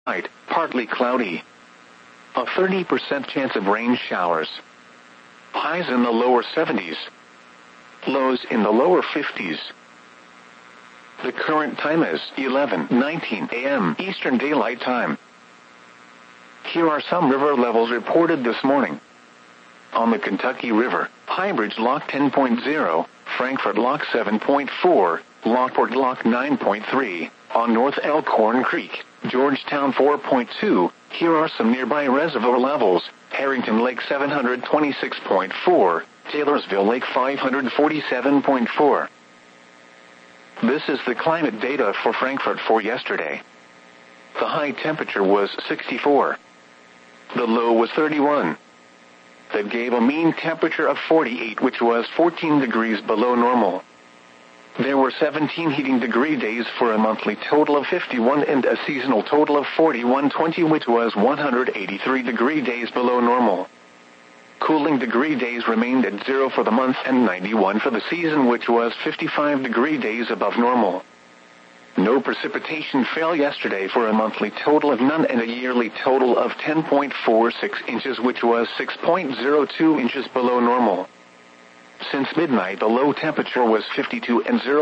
Night, partly cloudy. A 30% chance of rain showers. Highs in the lower 70s. Lows in the lower 50s. The current time is 11:19 a.m. Eastern Daylight Time. Here are some river levels reported this morning. On the Kentucky River, Highbridge Lock 10.0, Frankfort Lock 7.4, Lockport Lock 9.3, on North Elkhorn Creek, Georgetown 4.2, here are some nearby reservoir levels, Harrington Lake 726.4, Taylorsville Lake 547.4. This is the climate data for Frankfort for yesterday. The high temperature was 64. The low was 31. That gave a mean temperature of 48, which was 14 degrees below normal. There were 17 heating degree days for a monthly total of 51 and a seasonal total of 4120, which was 183 degree days below normal. Cooling degree days remained at 0 for the month and 91 for the season, which was 55 degree days above normal. No precipitation fell yesterday for a monthly total of none and a yearly total of 10.46 inches, which was 6.02 inches below normal. Since midnight, the low temperature was 52 and 0.